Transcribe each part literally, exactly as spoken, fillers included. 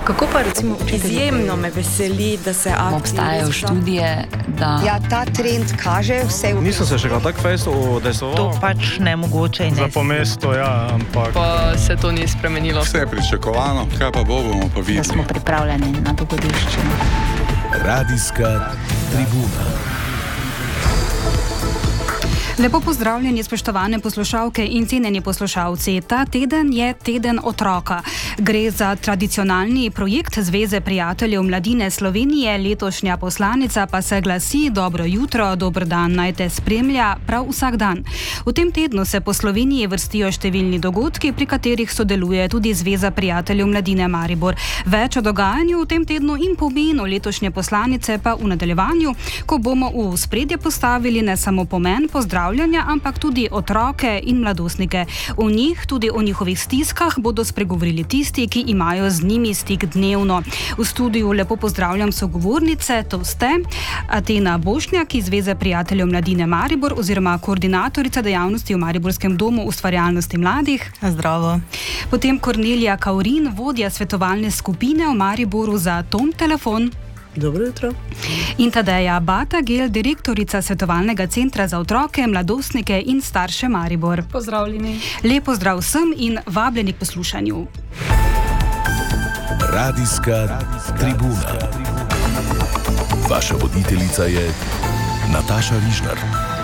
Kako pa recimo izjemno me veseli, da se akcije... Obstajajo študije, da... Ja, ta trend kaže vse... Nisem se še ga tak fejst udejstvoval. To pač nemogoče in Za po mestu, ja, ampak... Pa se to ni spremenilo. Vse je pričakovano, kaj pa bo, bomo pa videli. Da smo pripravljeni na dogodišče. Radijska tribuna. Lepo pozdravljeni, spoštovane poslušalke in cenjeni poslušalci. Ta teden je teden otroka. Gre za tradicionalni projekt Zveze prijateljev mladine Slovenije, letošnja poslanica pa se glasi: dobro jutro, dober dan, naj te spremlja prav vsak dan. V tem tednu se po Sloveniji vrstijo številni dogodki, pri katerih sodeluje tudi Zveza prijateljev mladine Maribor. Več o dogajanju v tem tednu in pomenu letošnje poslanice pa v nadaljevanju, ko bomo v ospredje postavili ne samo pomen pozdrav, ampak tudi otroke in mladostnike. V njih, tudi o njihovih stiskah, bodo spregovorili tisti, ki imajo z njimi stik dnevno. V studiu lepo pozdravljam sogovornice, to ste Atena Bošnjak iz Zveze prijateljev mladine Maribor oziroma koordinatorica dejavnosti v Mariborskem domu ustvarjalnosti mladih. Zdravo. Potem Kornelija Kaurin, vodja svetovalne skupine v Mariboru za Tom telefon. Dobro jutro. In Tadeja Batagel, direktorica svetovalnega centra za otroke, mladostnike in starše Maribor. Pozdravljeni. Lep pozdrav vsem in vabljeni k poslušanju. Radijska tribuna. Vaša voditeljica je Nataša Rižnar.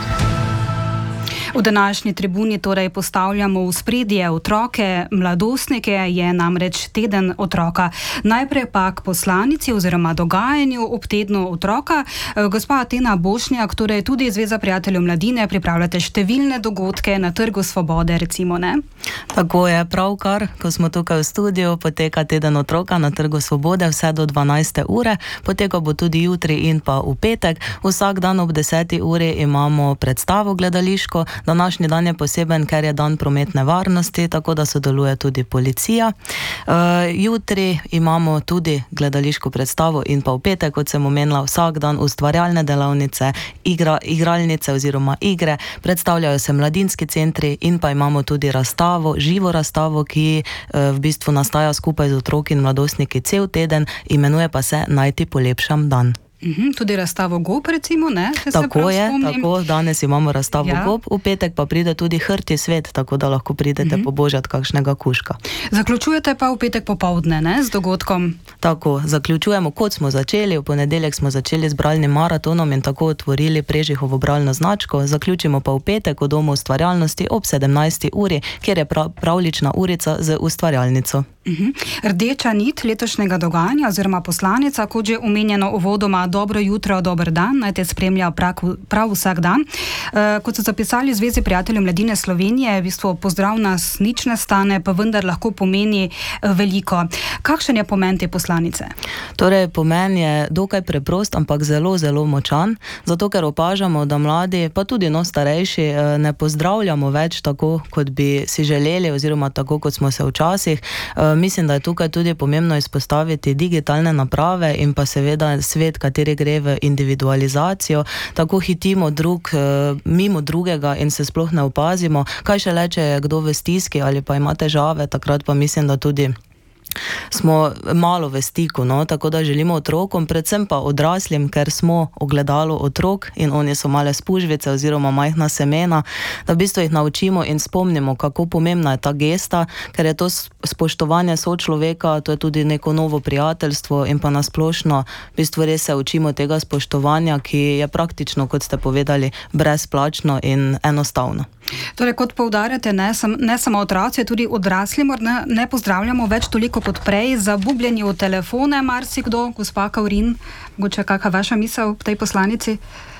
V današnji tribuni torej postavljamo v spredje otroke, mladostnike, je namreč teden otroka. Najprej pa k poslanici oziroma dogajanju ob tednu otroka. Gospa Atena Bošnjak, torej tudi Zveza prijateljev mladine, pripravljate številne dogodke na Trgu Svobode, recimo, ne? Tako je, pravkar, ko smo tukaj v studiu, poteka teden otroka na Trgu Svobode vse do dvanajste ure, poteka bo tudi jutri in pa v petek. Vsak dan ob deseti uri imamo predstavo gledališko. Današnji dan je poseben, ker je dan prometne varnosti, tako da sodeluje tudi policija. Uh, jutri imamo tudi gledališko predstavo in pa v petek, kot sem omenila, vsak dan ustvarjalne delavnice, igra, igralnice oziroma igre, predstavljajo se mladinski centri in pa imamo tudi razstavo, živo razstavo, ki uh, v bistvu nastaja skupaj z otroki in mladostniki cel teden, imenuje pa se Naj ti polepšam dan. Uhum, tudi razstavo Gob, recimo, ne? Tako je, tako, danes imamo razstavo ja. Gob, v petek pa pride tudi Hrti svet, tako da lahko pridete uhum. pobožati kakšnega kužka. Zaključujete pa v petek popoldne, ne, z dogodkom? Tako, zaključujemo, kot smo začeli, v ponedeljek smo začeli z bralnim maratonom in tako otvorili Prežihovo bralno značko, zaključimo pa v petek v Domu ustvarjalnosti ob sedemnajsti uri, kjer je prav, pravlična urica z ustvarjalnico. Uhum. Rdeča nit letošnjega dogajanja oziroma poslanica, kot že omenjeno uvodoma, dobro jutro, dober dan, naj te spremlja prav, prav vsak dan. E, kot so zapisali v Zvezi prijateljev mladine Slovenije, v bistvu pozdrav nas nič ne stane, pa vendar lahko pomeni veliko. Kakšen je pomen te poslanice? Torej, pomen je dokaj preprost, ampak zelo, zelo močan, zato ker opažamo, da mladi, pa tudi no starejši, ne pozdravljamo več tako, kot bi si želeli oziroma tako, kot smo se včasih. Mislim, da je tukaj tudi pomembno izpostaviti digitalne naprave in pa seveda svet, kateri gre v individualizacijo. Tako hitimo drug, mimo drugega in se sploh ne opazimo. Kaj še le, če je kdo v stiski ali pa ima težave, takrat pa mislim, da tudi smo malo v stiku, no? Tako da želimo otrokom, predvsem pa odraslim, ker smo ogledalo otrok in oni so male spužvice oziroma majhna semena, da v bistvu jih naučimo in spomnimo, kako pomembna je ta gesta, ker je to spoštovanje sočloveka, to je tudi neko novo prijateljstvo in pa nasplošno v bistvu res se učimo tega spoštovanja, ki je praktično, kot ste povedali, brezplačno in enostavno. Torej, kot poudarjate, ne, sam, ne samo otroci, tudi odrasli morda ne pozdravljamo več toliko kot prej, zabubljeni v telefone, marsikdo, gospa Kaurin, mogoče kakšna vaša misel v tej poslanici?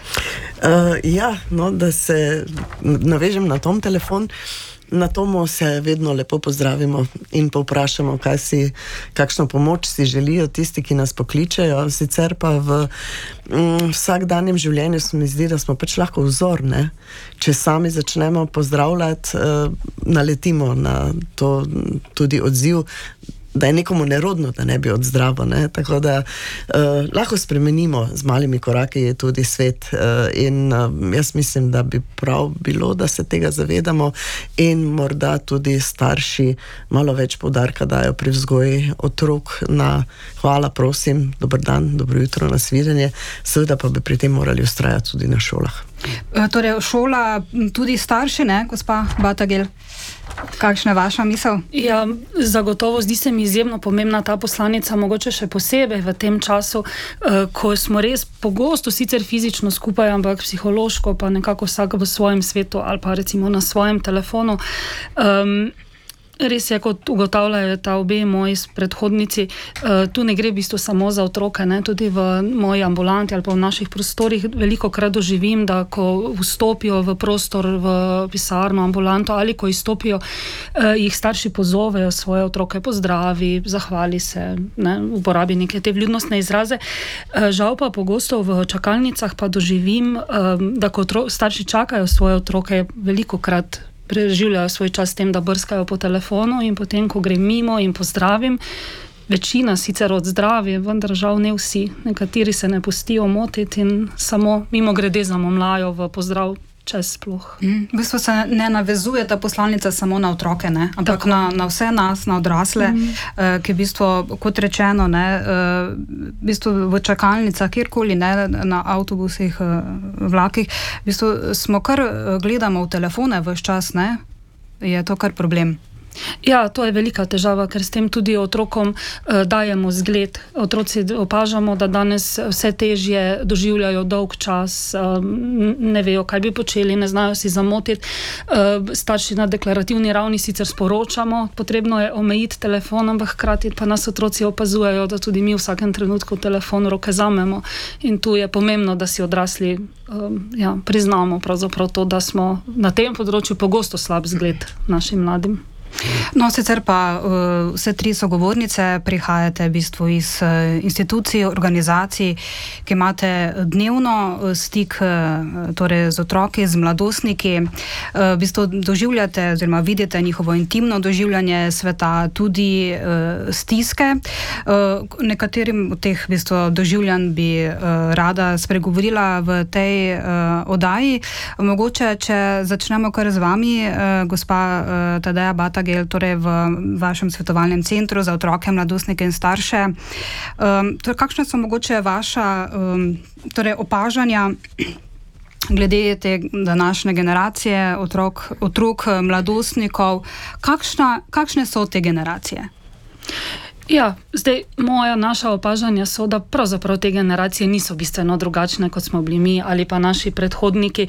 Uh, ja, no, da se navežem na tom telefon. Na tomu se vedno lepo pozdravimo in povprašamo, kaj si, kakšno pomoč si želijo tisti, ki nas pokličejo. Sicer pa v mm, vsakdanjem življenju se mi zdi, da smo pač lahko vzor, ne? Če sami začnemo pozdravljati, uh, naletimo na to tudi odziv da je nekomu nerodno, da ne bi odzdravo, ne? Tako da uh, lahko spremenimo z malimi koraki je tudi svet uh, in uh, jaz mislim, da bi prav bilo, da se tega zavedamo in morda tudi starši malo več poudarka dajo pri vzgoji otrok na hvala, prosim, dober dan, dobro jutro, nasvidenje, seveda pa bi pri tem morali ustrajati tudi na šolah. E, torej, šola tudi starši, ne, gospa Batagel? Kakšna je vaša misel? Ja, zagotovo zdi se mi izjemno pomembna ta poslanica, mogoče še posebej v tem času, eh, ko smo res pogosto sicer fizično skupaj, ampak psihološko pa nekako vsak v svojem svetu ali pa recimo na svojem telefonu. Um, Res je, kot ugotavljajo ta obe moji predhodnici, uh, tu ne gre v bistvu samo za otroke, ne? Tudi v moji ambulanti ali pa v naših prostorih veliko krat doživim, da ko vstopijo v prostor, v pisarno, ambulanto ali ko izstopijo, uh, jih starši pozovejo svoje otroke, pozdravi, zahvali se, ne? Uporabi neke te vljudnostne izraze. Uh, žal pa pogosto v čakalnicah pa doživim, uh, da ko otro- starši čakajo svoje otroke, veliko krat preživljajo svoj čas s tem, da brskajo po telefonu in potem, ko grem mimo in pozdravim, večina sicer odzdravi, vendar žal ne vsi. Nekateri se ne pustijo motiti in samo mimo grede zamomlajo v pozdrav čez sploh. Mm. V bistvu se ne navezuje ta poslanica samo na otroke, ne? Ampak na, na vse nas, na odrasle, mm. eh, ki v bistvu, kot rečeno, ne, eh, v bistvu v čakalnicah, kjerkoli, ne, na avtobusih, eh, vlakih, v bistvu smo kar gledamo v telefone vse čas, ne? Je to kar problem. Ja, to je velika težava, ker s tem tudi otrokom uh, dajemo zgled. Otroci opažamo, da danes vse težje doživljajo dolg čas, um, ne vejo, kaj bi počeli, ne znajo si zamotiti. Uh, starši na deklarativni ravni sicer sporočamo, potrebno je omejiti telefon, ampak hkrati pa nas otroci opazujejo, da tudi mi v vsakem trenutku telefon v roke zamemo. In tu je pomembno, da si odrasli um, ja, priznamo pravzaprav to, da smo na tem področju pogosto slab zgled našim mladim. No, sicer pa uh, vse tri sogovornice prihajate v bistvu iz uh, institucij, organizacij, ki imate dnevno stik uh, torej z otroki, z mladostniki. Uh, v bistvu doživljate oziroma vidite njihovo intimno doživljanje sveta, tudi uh, stiske. Uh, nekaterim od teh v bistvu doživljanj bi uh, rada spregovorila v tej uh, oddaji. Mogoče, če začnemo kar z vami, uh, gospa uh, Tadeja Bata, torej v vašem svetovalnem centru za otroke, mladostnike in starše. Um, torej, kakšne so mogoče vaša um, torej opažanja glede te današnje generacije otrok, otrok mladostnikov? Kakšna, kakšne so te generacije? Ja, zdaj moja naša opažanja so, da pravzaprav te generacije niso bistveno drugačne, kot smo bili mi ali pa naši predhodniki.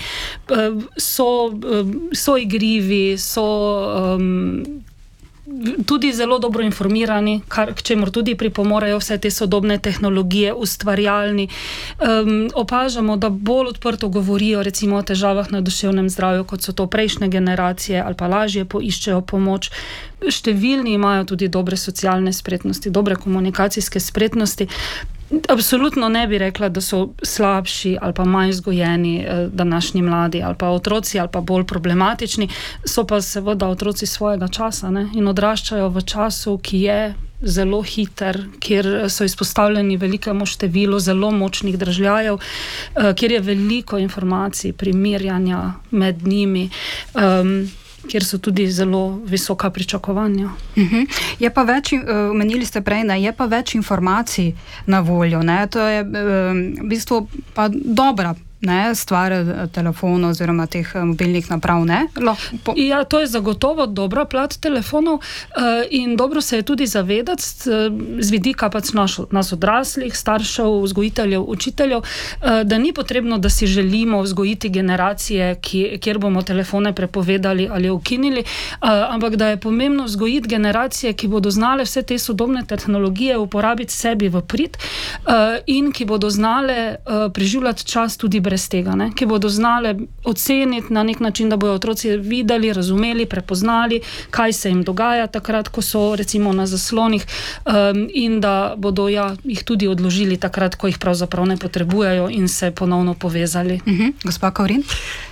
So, so igrivi, so um, tudi zelo dobro informirani, kar, k čemur tudi pripomorejo vse te sodobne tehnologije, ustvarjalni. Um, opažamo, da bolj odprto govorijo recimo o težavah na duševnem zdravju, kot so to prejšnje generacije, ali pa lažje poiščejo pomoč. Številni imajo tudi dobre socialne spretnosti, dobre komunikacijske spretnosti. Absolutno ne bi rekla, da so slabši ali pa manj vzgojeni eh, današnji mladi ali pa otroci ali pa bolj problematični, so pa seveda otroci svojega časa, ne? In odraščajo v času, ki je zelo hiter, kjer so izpostavljeni velikemu številu zelo močnih držljajev, eh, kjer je veliko informacij, primerjanja med njimi, um, kjer so tudi zelo visoka pričakovanja. Uh-huh. Je pa več, omenili ste prej, ne, je pa več informacij na voljo, ne, to je um, v bistvu pa dobra, ne, stvar telefonov oziroma teh mobilnih naprav, ne? Po... Ja, to je zagotovo dobra plat telefonov uh, in dobro se je tudi zavedati uh, z vidika pač naš, nas odraslih, staršev, vzgojiteljev, učiteljev, uh, da ni potrebno, da si želimo vzgojiti generacije, ki, kjer bomo telefone prepovedali ali ukinili, uh, ampak da je pomembno vzgojiti generacije, ki bodo znale vse te sodobne tehnologije uporabiti sebi v prid uh, in ki bodo znale uh, preživljati čas tudi brez tega, ne? Ki bodo znale oceniti na nek način, da bodo otroci videli, razumeli, prepoznali, kaj se jim dogaja takrat, ko so recimo na zaslonih, um, in da bodo ja, jih tudi odložili takrat, ko jih pravzaprav ne potrebujejo in se ponovno povezali. Uh-huh. Gospa Kaurin?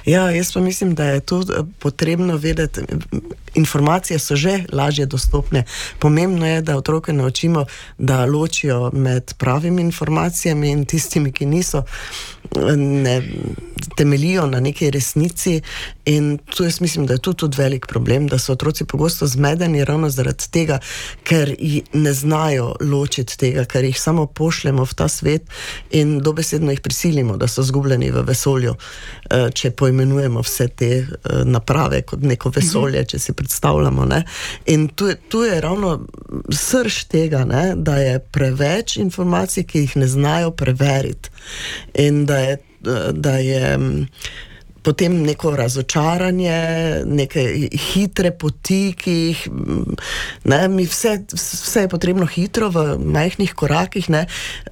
Ja, jaz pa mislim, da je tu potrebno vedeti, informacije so že lažje dostopne. Pomembno je, da otroke naučimo, da ločijo med pravimi informacijami in tistimi, ki niso, ne temelijo na neki resnici, in tu jaz mislim, da je tu tudi velik problem, da so otroci pogosto zmedeni ravno zaradi tega, ker ne znajo ločiti tega, ker jih samo pošljemo v ta svet in dobesedno jih prisilimo, da so zgubljeni v vesolju, če poimenujemo vse te naprave kot neko vesolje, če si predstavljamo, ne. In tu je, tu je ravno srž tega, ne, da je preveč informacij, ki jih ne znajo preveriti, in da je, da je potem neko razočaranje, neke hitre poti, ki jih, ne, mi vse, vse je potrebno hitro v majhnih korakih, ne,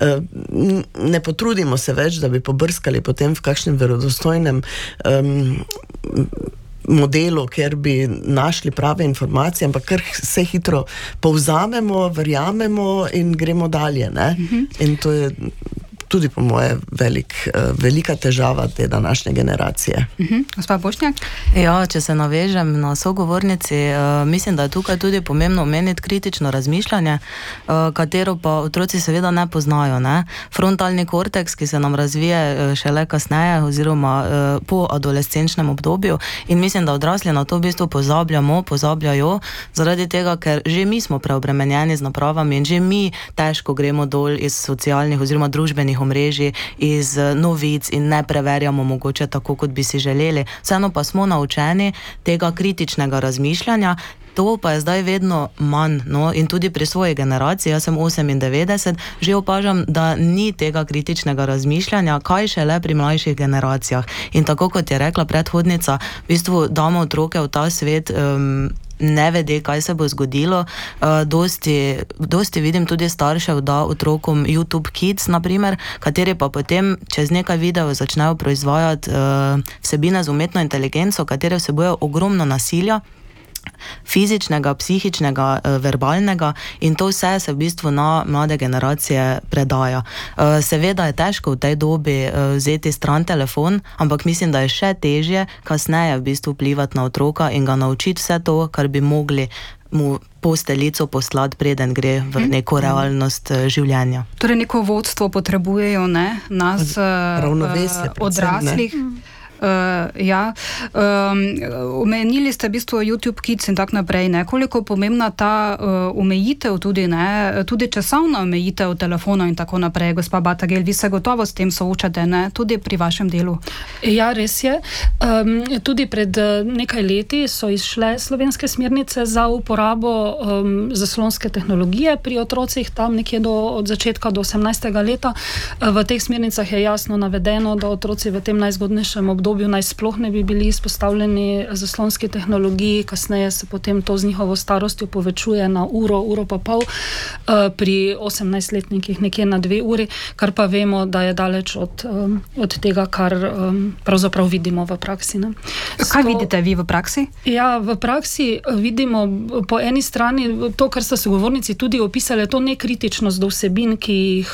ne potrudimo se več, da bi pobrskali potem v kakšnem verodostojnem um, modelu, kjer bi našli prave informacije, ampak kar vse hitro povzamemo, verjamemo in gremo dalje, ne. Mm-hmm. In to je tudi po moje velik, velika težava te današnje generacije. Uh-huh. Gospa Bošnjak? Ja, če se navežem na sogovornici, mislim, da je tukaj tudi pomembno omeniti kritično razmišljanje, katero pa otroci seveda ne poznajo, ne. Frontalni korteks, ki se nam razvije šele kasneje oziroma po adolescenčnem obdobju, in mislim, da odrasli na to v bistvu pozabljamo, pozabljajo, zaradi tega, ker že mi smo preobremenjeni z napravami in že mi težko gremo dol iz socialnih oziroma družbenih omrežij, iz novic in ne preverjamo mogoče tako, kot bi si želeli. Vseeno pa smo naučeni tega kritičnega razmišljanja, to pa je zdaj vedno manj, no, in tudi pri svoji generaciji, jaz sem osemindevetdeset, že opažam, da ni tega kritičnega razmišljanja, kaj šele pri mlajših generacijah. In tako kot je rekla predhodnica, v bistvu damo otroke v ta svet, um, ne vede, kaj se bo zgodilo. Uh, dosti, dosti vidim tudi staršev, da otrokom YouTube Kids, naprimer, kateri pa potem čez nekaj videov začnejo proizvajati uh, vsebine z umetno inteligenco, katere vsebujejo ogromno nasilja, fizičnega, psihičnega, verbalnega, in to vse se v bistvu na mlade generacije predaja. Seveda je težko v tej dobi vzeti stran telefon, ampak mislim, da je še težje kasneje v bistvu vplivati na otroka in ga naučiti vse to, kar bi mogli mu posteljico poslati, preden gre v neko realnost življenja. Torej neko vodstvo potrebujejo, ne, nas ravnovesje, odraslih. Uh, ja, um, omenili ste v bistvu YouTube Kids in tak naprej, ne, koliko pomembna ta uh, omejitev tudi, ne, tudi časovna omejitev telefona in tako naprej. Gospa Batagel, vi se gotovo s tem soočate, ne, tudi pri vašem delu. Ja, res je. Um, tudi pred nekaj leti so izšle slovenske smernice za uporabo um, zaslonske tehnologije pri otrocih, tam nekje do, od začetka do osemnajstega leta. V teh smernicah je jasno navedeno, da otroci v tem najzgodnejšem obdobju naj sploh ne bi bili izpostavljeni zaslonski tehnologiji, kasneje se potem to z njihovo starostjo povečuje na uro, uro pa pol, pri osemnajstletnikih nekje na dve uri, kar pa vemo, da je daleč od, od tega, kar pravzaprav vidimo v praksi. Ne. Kaj Sto, vidite vi v praksi? Ja, v praksi vidimo po eni strani to, kar so sogovornici tudi opisali, to nekritičnost do vsebin, ki jih,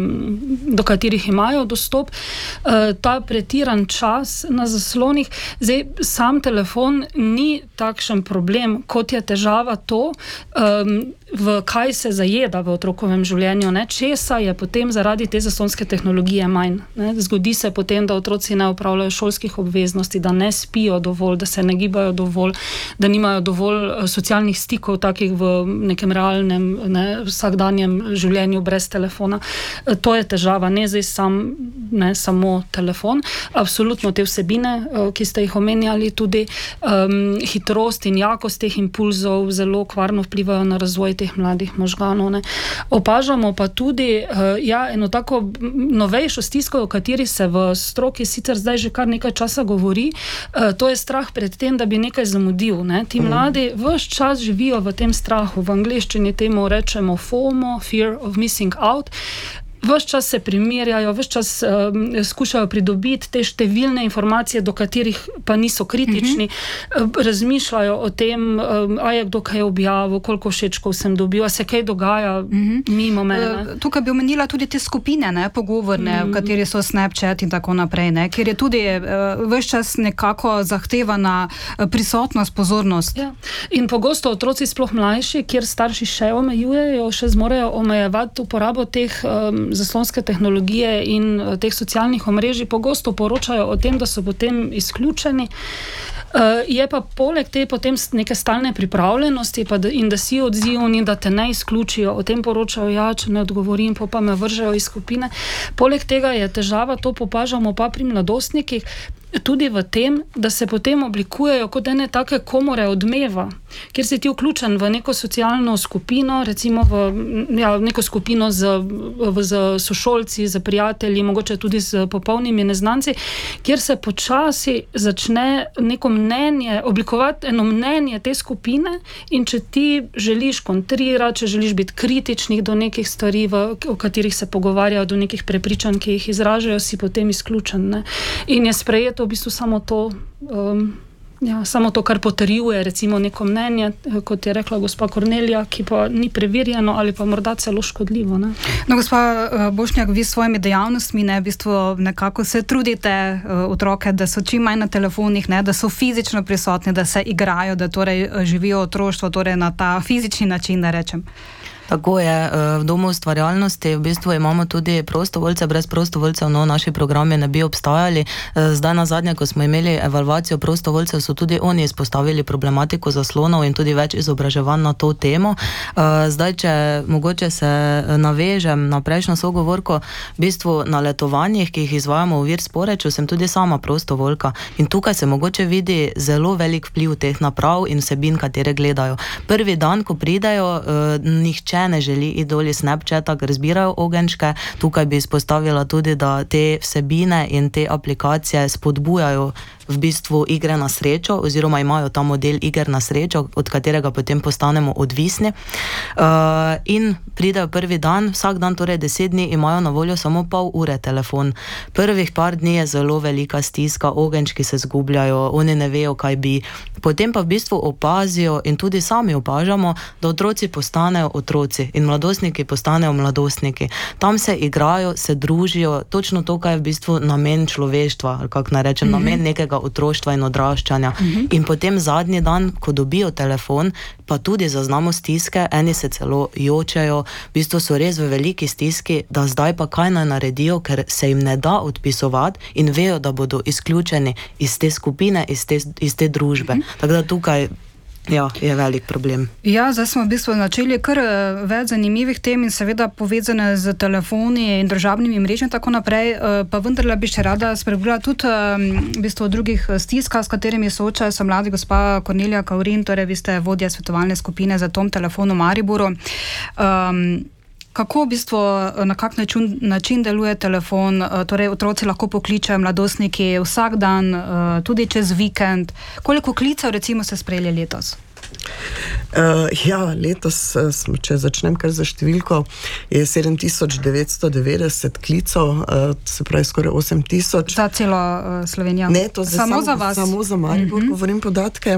do katerih imajo dostop, ta pretiran čas na zaslonih. Zdaj, sam telefon ni takšen problem, kot je težava to, um, v kaj se zajeda v otrokovem življenju, ne, česa je potem zaradi te zaslonske tehnologije manj. Ne. Zgodi se potem, da otroci ne opravljajo šolskih obveznosti, da ne spijo dovolj, da se ne gibajo dovolj, da nimajo dovolj socialnih stikov, takih v nekem realnem, ne, vsakdanjem življenju brez telefona. To je težava, ne zdaj sam, ne samo telefon. Absolutno te vsebine, ki ste jih omenjali, tudi um, hitrost in jakost teh impulzov zelo kvarno vplivajo na razvoj teh mladih možganov. Ne. Opažamo pa tudi uh, ja, eno tako novejšo stisko, o kateri se v stroki sicer zdaj že kar nekaj časa govori, uh, to je strah pred tem, da bi nekaj zamudil. Ne. Ti mladi ves čas živijo v tem strahu, v angleščini temu rečemo FOMO, Fear of Missing Out. ves čas se primerjajo, ves čas um, skušajo pridobiti te številne informacije, do katerih pa niso kritični, uh-huh. razmišljajo o tem, um, a je kdo kaj objavil, koliko všečkov sem dobil, a se kaj dogaja uh-huh. mimo mene. Tukaj bi omenila tudi te skupine, ne, pogovorne, uh-huh. v kateri so Snapchat in tako naprej, ne, ker je tudi uh, ves čas nekako zahtevana prisotnost, pozornost. Ja. In pogosto otroci, sploh mlajši, kjer starši še omejujejo, še zmorejo omejevati uporabo teh um, zaslonske tehnologije in uh, teh socialnih omrežij, pogosto poročajo o tem, da so potem izključeni. Uh, je pa poleg te potem neke stalne pripravljenosti pa da, in da si odzivni, da te ne izključijo, o tem poročajo, ja, če ne odgovorim, pa, pa me vržejo iz skupine. Poleg tega je težava, to popažamo pa pri mladostnikih, tudi v tem, da se potem oblikujejo kot ene take komore odmeva, kjer si ti vključen v neko socialno skupino, recimo v ja, neko skupino z, z sošolci, z prijatelji, mogoče tudi z popolnimi neznanci, kjer se počasi začne neko mnenje, oblikovati eno mnenje te skupine, in če ti želiš kontrirati, če želiš biti kritičnih do nekih stvari, v, o katerih se pogovarjajo, do nekih prepričanj, ki jih izražajo, si potem izključen. Ne? In je sprejeto v bistvu samo to, um, ja, samo to, kar potrjuje recimo neko mnenje, kot je rekla gospa Kornelija, ki pa ni preverjeno ali pa morda celo škodljivo. Ne? No, gospa Bošnjak, vi s svojimi dejavnostmi, ne, v bistvu nekako se trudite uh, otroke, da so čim manj na telefonih, ne, da so fizično prisotni, da se igrajo, da torej živijo otroštvo, torej na ta fizični način, da rečem. Tako je, v Domu ustvarjalnosti v bistvu imamo tudi prostovoljce, brez prostovoljcev no, naši programi ne bi obstajali. Zdaj na zadnje, ko smo imeli evalvacijo prostovoljcev, so tudi oni izpostavili problematiko zaslonov in tudi več izobraževanj na to temo. Zdaj, če mogoče se navežem na prejšnjo sogovorko, v bistvu na letovanjih, ki jih izvajamo v Virsporeču, sem tudi sama prostovoljka in tukaj se mogoče vidi zelo velik vpliv teh naprav in vsebin, katere gledajo. Prvi dan, ko pridejo, nihče ne želi iti dol iz Snapchata, ker zbirajo ogenčke. Tukaj bi izpostavila tudi, da te vsebine in te aplikacije spodbujajo v bistvu igre na srečo, oziroma imajo ta model iger na srečo, od katerega potem postanemo odvisni. Uh, in pridejo prvi dan, vsak dan, torej deset dni, imajo na voljo samo pol ure telefon. Prvih par dni je zelo velika stiska, ogenčki se zgubljajo, oni ne vejo, kaj bi. Potem pa v bistvu opazijo in tudi sami opažamo, da otroci postanejo otroci in mladostniki postanejo mladostniki. Tam se igrajo, se družijo, točno to, kaj je v bistvu namen človeštva, ali kako naj rečem, mm-hmm. namen nekega otroštva in odraščanja. Mm-hmm. In potem zadnji dan, ko dobijo telefon, pa tudi zaznamo stiske, eni se celo jočejo, v bistvu so res v veliki stiski, da zdaj pa kaj naj naredijo, ker se jim ne da odpisovati in vejo, da bodo izključeni iz te skupine, iz te, iz te družbe. Mm-hmm. Tako da tukaj ja, je velik problem. Ja, zdaj smo v bistvu načeli kar več zanimivih tem in seveda povezane z telefoni in družabnimi mrežami in tako naprej, pa vendarle bi še rada spregovorila tudi v bistvu o drugih stiskah, s katerimi soočajo se mladi. Gospa Kornelija Kaurin, torej vi ste vodja svetovalne skupine za Tom telefon v Mariboru. Um, Kako v bistvu, na kak način, način deluje telefon, torej otroci lahko pokličajo, mladostniki vsak dan, tudi čez vikend. Koliko klicev recimo ste sprejeli letos? Uh, ja, letos, uh, če začnem kar za številko, je sedem tisoč devetsto devetdeset klicev, uh, se pravi skoraj osem tisoč. Za celo uh, Slovenijo? Ne, to samo sam, za vas? Samo za Maribor, uh-huh. govorim podatke.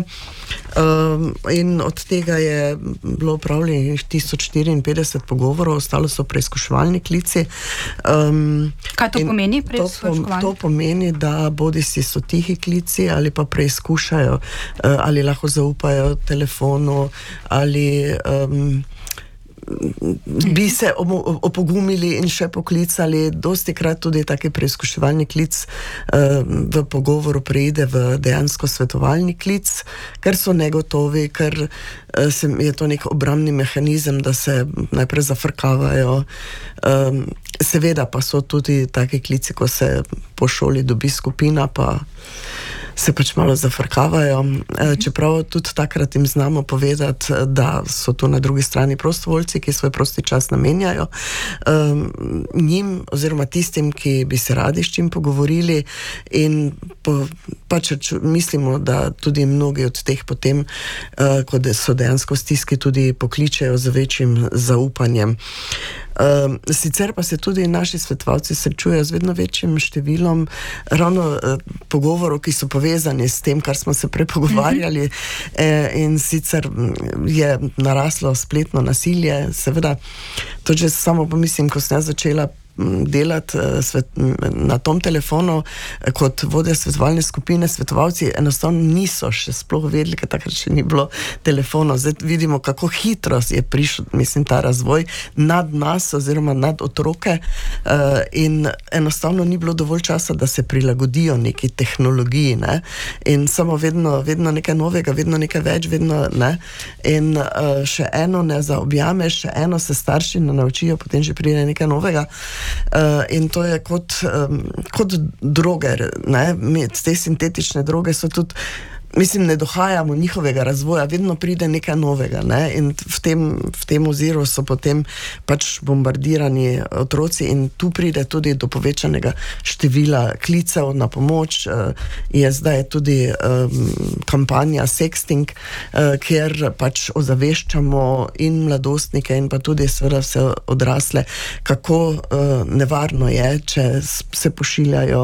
Um, in od tega je bilo upravljenih tisoč štiriinpetdeset pogovorov, ostalo so preizkuševalni klici. Um, Kaj to pomeni preizkuševalni? To, to pomeni, da bodi si so tihi klici ali pa preizkušajo, uh, ali lahko zaupajo telefonu, ali um, bi se opogumili in še poklicali. Dosti krat tudi taki preizkuševalni klic uh, v pogovoru preide v dejansko svetovalni klic, ker so negotovi, ker uh, se, je to nek obrambni mehanizem, da se najprej zafrkavajo. Um, seveda pa so tudi taki klici, ko se po šoli dobi skupina, pa se pač malo zafrkavajo, čeprav tudi takrat jim znamo povedati, da so tu na drugi strani prostovoljci, ki svoj prosti čas namenjajo um, njim oziroma tistim, ki bi se radi s čim pogovorili, in po, pač mislimo, da tudi mnogi od teh potem, uh, ko so dejansko stiski, tudi pokličejo z večjim zaupanjem. Uh, sicer pa se tudi naši svetovalci srečujejo z vedno večjim številom ravno uh, pogovorov, ki so povezani s tem, kar smo se prepogovarjali, mm-hmm. e, in sicer je naraslo spletno nasilje, seveda, to že samo pomislim, ko sem začela delati svet, na tom telefonu kot vodja svetovalne skupine, svetovalci enostavno niso še sploh vedeli, ker takrat še ni bilo telefonov. Zdaj vidimo, kako hitro je prišel, mislim, ta razvoj nad nas oziroma nad otroke in enostavno ni bilo dovolj časa, da se prilagodijo neki tehnologiji, ne? In samo vedno, vedno nekaj novega, vedno nekaj več, vedno, ne? In še eno ne zaobjameš, še eno se starši ne naučijo, potem že pride nekaj novega. Uh, in to je kot, um, kot droge, ne? Te sintetične droge so tudi, mislim, ne dohajamo njihovega razvoja, vedno pride nekaj novega, ne? In v tem, v tem oziru so potem pač bombardirani otroci in tu pride tudi do povečanega števila klicev na pomoč. Uh, je zdaj tudi um, kampanja Sexting, uh, kjer pač ozaveščamo in mladostnike in pa tudi seveda vse odrasle, kako uh, nevarno je, če se pošiljajo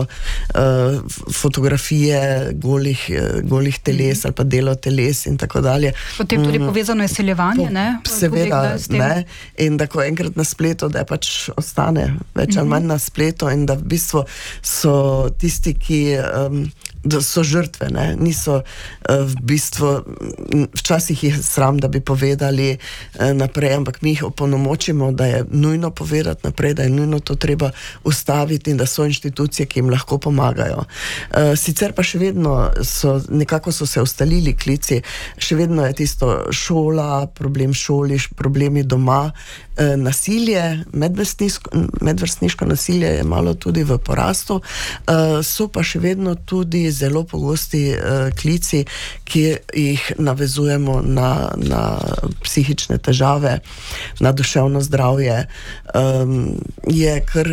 uh, fotografije golih, uh, golih teles ali pa delo teles in tako dalje. Potem tudi povezano izsiljevanje, ne? Seveda, ne. In da ko enkrat na spletu, da je pač ostane več ali manj na spletu in da v bistvu so tisti, ki um, da so žrtve, ne, niso uh, v bistvu, včasih jih sram, da bi povedali uh, naprej, ampak mi jih opolnomočimo, da je nujno povedati naprej, da je nujno to treba ustaviti in da so inštitucije, ki jim lahko pomagajo. Uh, sicer pa še vedno so, nekako so se ustalili klici, še vedno je tisto šola, problem šoli, problemi doma, uh, nasilje, medvrstniško, medvrstniško nasilje je malo tudi v porastu, uh, so pa še vedno tudi zelo pogosti uh, klici, ki jih navezujemo na, na psihične težave, na duševno zdravje. Um, je kar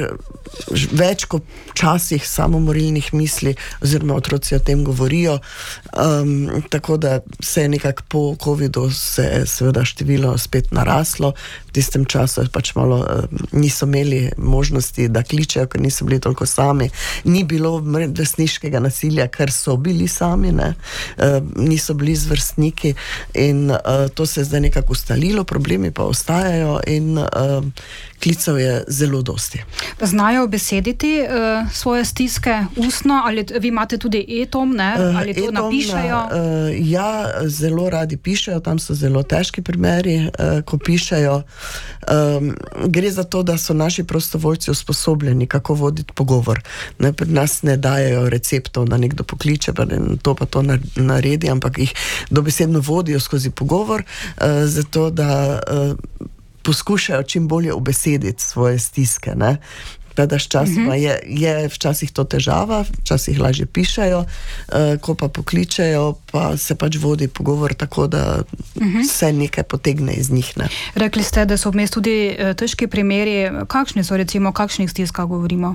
več kot časih samomorilnih misli, oziroma otroci o tem govorijo, um, tako da se je nekako po covidu se je seveda število spet naraslo. V tistem času pač malo uh, niso imeli možnosti, da kličejo, ker niso bili toliko sami. Ni bilo medvrstniškega nasilja, ker so bili sami, ne? Uh, niso bili z vrstniki in uh, to se je zdaj nekako ustalilo, problemi pa ostajajo in uh, klicev je zelo dosti. Znajo besediti uh, svoje stiske ustno, ali vi imate tudi e-tom, ne? Ali to e-tom, napišejo? Uh, ja, zelo radi pišejo, tam so zelo težki primeri, uh, ko pišejo. Um, gre za to, da so naši prostovoljci usposobljeni, kako voditi pogovor. Ne, pri nas ne dajejo receptov, da nekdo pokliče, pa to pa to naredi, ampak jih dobesedno vodijo skozi pogovor, uh, zato da uh, poskušajo čim bolje ubesediti svoje stiske, ne. Da sčasoma je, je včasih to težava, včasih lažje pišejo, uh, ko pa pokličejo, pa se pač vodi pogovor tako, da uh-huh. se nekaj potegne iz njih. Ne. Rekli ste, da so vmes tudi uh, težki primeri. Kakšni so, recimo, kakšnih stiskah govorimo?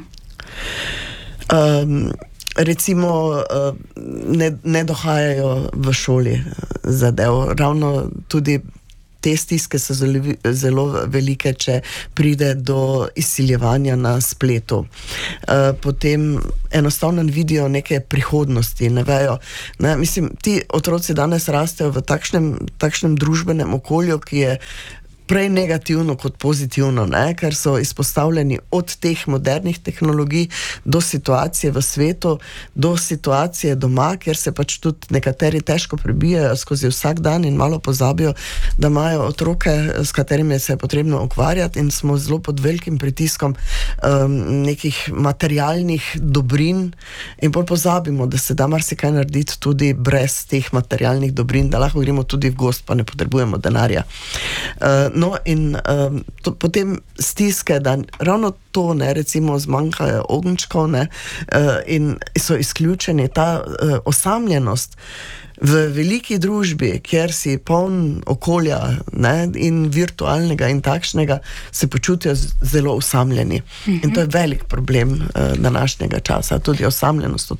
Um, recimo, uh, ne, ne dohajajo v šoli zadev. Ravno tudi te stiske so zelo, zelo velike, če pride do izsiljevanja na spletu. Uh, potem enostavno vidijo neke prihodnosti, ne vejo. Ne? Mislim, ti otroci danes rastejo v takšnem, takšnem družbenem okolju, ki je prej negativno kot pozitivno, ne? Ker so izpostavljeni od teh modernih tehnologij do situacije v svetu, do situacije doma, kjer se pač tudi nekateri težko prebijajo skozi vsak dan in malo pozabijo, da imajo otroke, s katerimi se je potrebno ukvarjati in smo zelo pod velikim pritiskom um, nekih materialnih dobrin in bolj pozabimo, da se da marsikaj narediti tudi brez teh materialnih dobrin, da lahko gremo tudi v gost, pa ne potrebujemo denarja. Uh, No in um, to, potem stiske, da ravno to, ne, recimo zmanjkajo ognčkov, ne, uh, in so izključeni, ta uh, osamljenost v veliki družbi, kjer si poln okolja, ne, in virtualnega in takšnega, se počutijo zelo osamljeni. Mm-hmm. In to je velik problem uh, današnjega časa, tudi osamljenost otrok.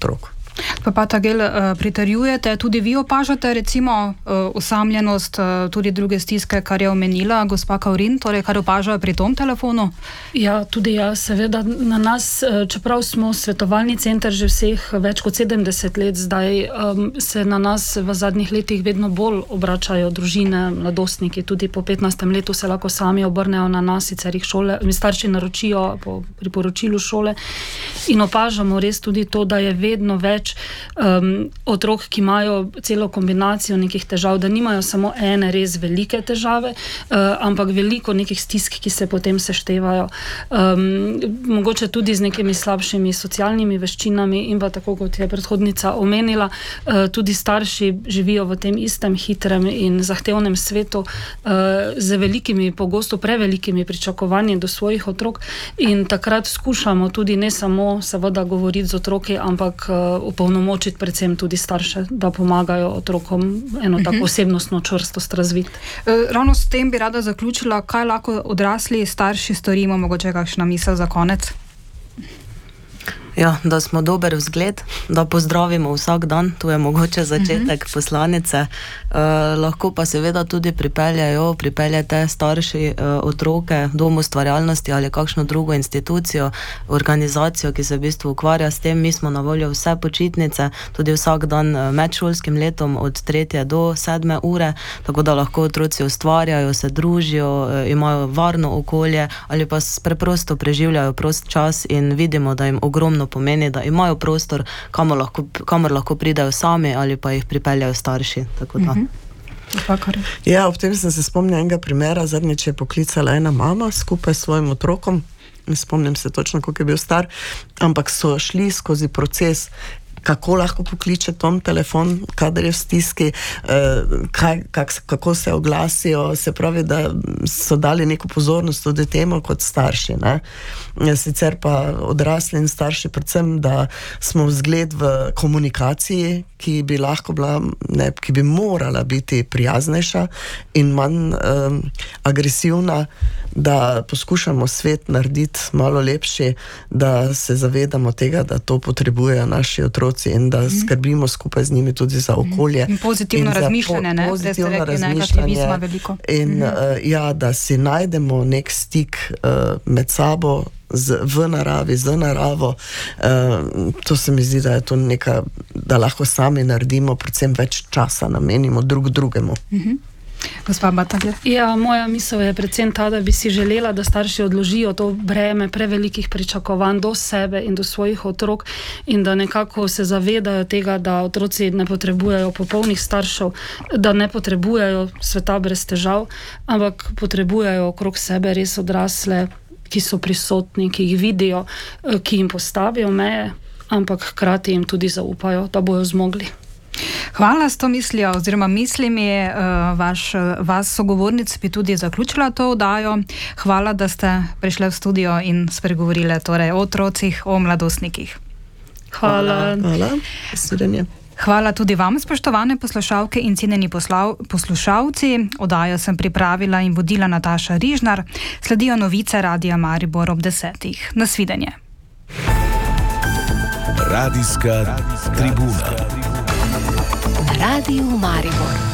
Pa pa Tagel, pritrjujete, tudi vi opažate recimo osamljenost, tudi druge stiske, kar je omenila gospa Kaurin, torej kar opažajo pri tom telefonu? Ja, tudi ja, seveda na nas, čeprav smo svetovalni center že vseh več kot sedemdeset let, zdaj se na nas v zadnjih letih vedno bolj obračajo družine, mladostniki, tudi po petnajstem letu se lahko sami obrnejo na nas, sicer jih šole, starši naročijo po priporočilu šole in opažamo res tudi to, da je vedno več Um, otrok, ki imajo celo kombinacijo nekih težav, da nimajo samo ene res velike težave, uh, ampak veliko nekih stisk, ki se potem seštevajo. Um, mogoče tudi z nekimi slabšimi socialnimi veščinami in pa tako, kot je predhodnica omenila, uh, tudi starši živijo v tem istem hitrem in zahtevnem svetu uh, z velikimi, pogosto prevelikimi pričakovanji do svojih otrok in takrat skušamo tudi ne samo seveda govoriti z otroki, ampak uh, opolnomočiti predvsem tudi starše, da pomagajo otrokom eno tako uh-huh. osebnostno čvrstost razviti. E, ravno s tem bi rada zaključila, kaj lahko odrasli starši storimo, mogoče kakšna misel za konec? Ja, da smo dober vzgled, da pozdravimo vsak dan, tu je mogoče začetek uh-huh. poslanice, e, lahko pa seveda tudi pripeljajo, pripeljate starši e, otroke, dom ustvarjalnosti ali kakšno drugo institucijo, organizacijo, ki se v bistvu ukvarja s tem. Mi smo na voljo vse počitnice, tudi vsak dan med šolskim letom od tretje do sedme ure, tako da lahko otroci ustvarjajo, se družijo, e, imajo varno okolje ali pa preprosto preživljajo prost čas in vidimo, da jim ogromno pomeni, da imajo prostor, kamor lahko, kamor lahko pridejo sami ali pa jih pripeljajo starši. Tako da. Uh-huh. Ja, ob tem sem se spomnila enega primera, zadnjič je poklicala ena mama skupaj s svojim otrokom, ne spomnim se točno, koliko je bil star, ampak so šli skozi proces, kako lahko pokliče tom telefon, kadar je v stiski, eh, kaj, kak, kako se oglasijo, se pravi, da so dali neko pozornost tudi temu kot starši. Ne? Sicer pa odrasli in starši predvsem, da smo vzgled v komunikaciji, ki bi lahko bila, ne, ki bi morala biti prijaznejša in manj um, agresivna, da poskušamo svet narediti malo lepši, da se zavedamo tega, da to potrebujejo naši otroci in da skrbimo skupaj z njimi tudi za okolje. In pozitivno in razmišljanje, ne? Pozitivno razmišljanje in uh, ja, da si najdemo nek stik uh, med sabo, Z, v naravi, z naravo, uh, to se mi zdi, da je to nekaj, da lahko sami naredimo, predvsem več časa namenimo drug drugemu. Uh-huh. Gospa Bataler? Ja, moja misel je predvsem ta, da bi si želela, da starši odložijo to breme prevelikih pričakovanj do sebe in do svojih otrok in da nekako se zavedajo tega, da otroci ne potrebujejo popolnih staršev, da ne potrebujejo sveta brez težav, ampak potrebujejo okrog sebe res odrasle, ki so prisotni, ki jih vidijo, ki jim postavijo meje, ampak hkrati jim tudi zaupajo, da bojo zmogli. Hvala s to mislijo, oziroma mislimi vaš, vas sogovornic bi tudi zaključila to oddajo. Hvala, da ste prišli v studio in spregovorili torej o otrocih, o mladostnikih. Hvala. Hvala. Hvala. Hvala tudi vam, spoštovane poslušalke in cenjeni poslušalci. Oddajo sem pripravila in vodila Nataša Rižnar. Sledijo novice Radia Maribor ob desetih. Nasvidenje. Radijska tribuna. Na Radiu Maribor.